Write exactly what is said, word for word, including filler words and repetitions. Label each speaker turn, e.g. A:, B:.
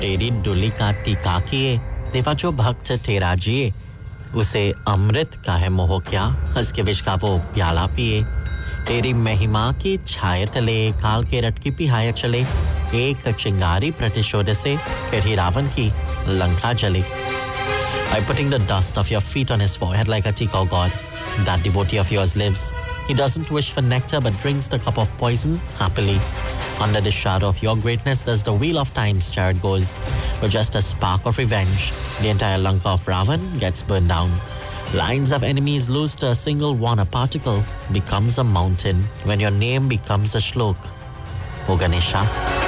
A: तेरी डुली का टीका किए देवा जो भक्त तेरा जिए उसे अमृत का है मोह क्या हंस के विष का वो प्याला पिए तेरी महिमा की छाया तले काल के रटकी पिहाया चले एक चिंगारी प्रतिशोध से फिर ही रावण की लंका जले By putting the dust of your feet on his forehead like a tika, God, that devotee of yours lives. He doesn't wish for nectar but drinks the cup of poison happily. Under the shadow of your greatness does the wheel of time's chariot goes. With just a spark of revenge, the entire Lanka of Ravan gets burned down. Lines of enemies lose to a single one. A particle becomes a mountain when your name becomes a shlok. O Ganesha.